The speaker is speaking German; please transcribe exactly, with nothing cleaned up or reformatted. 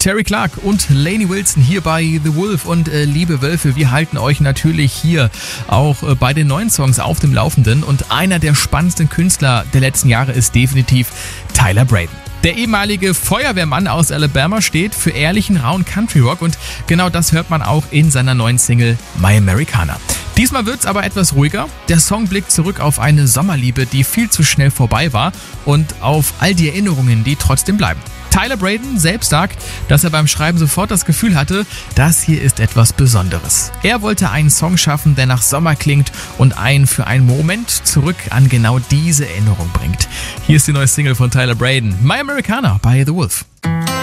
Terry Clark und Lainey Wilson hier bei The Wolf und äh, liebe Wölfe, wir halten euch natürlich hier auch äh, bei den neuen Songs auf dem Laufenden und einer der spannendsten Künstler der letzten Jahre ist definitiv Tyler Braden. Der ehemalige Feuerwehrmann aus Alabama steht für ehrlichen, rauen Country Rock und genau das hört man auch in seiner neuen Single My Americana. Diesmal wird's aber etwas ruhiger. Der Song blickt zurück auf eine Sommerliebe, die viel zu schnell vorbei war und auf all die Erinnerungen, die trotzdem bleiben. Tyler Braden selbst sagt, dass er beim Schreiben sofort das Gefühl hatte, das hier ist etwas Besonderes. Er wollte einen Song schaffen, der nach Sommer klingt und einen für einen Moment zurück an genau diese Erinnerung bringt. Hier ist die neue Single von Tyler Braden, My Americana bei The Wolf.